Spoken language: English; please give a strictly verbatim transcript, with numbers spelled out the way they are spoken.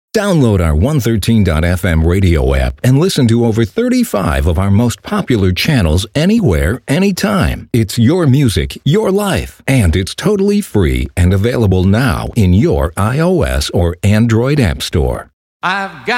Download our one thirteen dot f m radio app and listen to over thirty-five of our most popular channels anywhere, anytime. It's your music, your life, and it's totally free and available now in your iOS or Android app store. I've got